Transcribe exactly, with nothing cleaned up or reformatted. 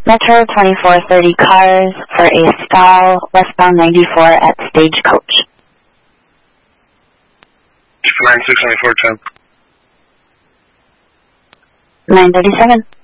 Metro twenty-four thirty cars for a stall westbound ninety-four at Stagecoach. nine six ninety-four ten. nine thirty-seven.